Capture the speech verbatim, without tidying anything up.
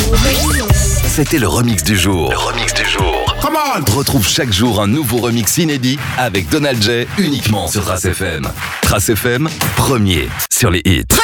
C'était le remix du jour. Le remix du jour. Come on! Retrouve chaque jour un nouveau remix inédit avec Donald J uniquement sur Trace F M. Trace F M, premier sur les hits.